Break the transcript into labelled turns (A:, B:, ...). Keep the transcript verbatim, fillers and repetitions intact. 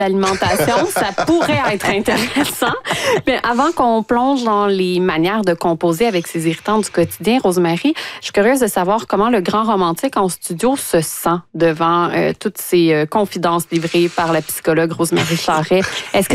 A: l'alimentation, ça pourrait être intéressant. Mais avant qu'on plonge dans les manières de composer avec ces irritants du quotidien, Rosemary, je suis curieuse de savoir comment le grand romantique en studio se sent devant euh, toutes ces euh, confidences livrées par la psychologue Rosemary Charest. Est-ce que